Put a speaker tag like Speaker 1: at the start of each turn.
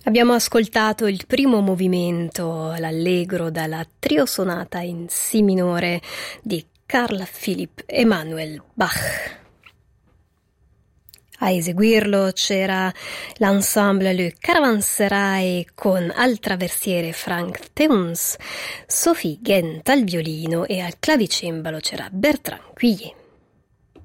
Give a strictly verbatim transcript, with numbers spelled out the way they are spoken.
Speaker 1: Abbiamo ascoltato il primo movimento, l'allegro dalla trio sonata in Si minore di Carl Philipp Emanuel Bach. A eseguirlo c'era l'ensemble Le Caravanserai con al traversiere Frank Teuns, Sophie Gent al violino e al clavicembalo c'era Bertrand Cuillet.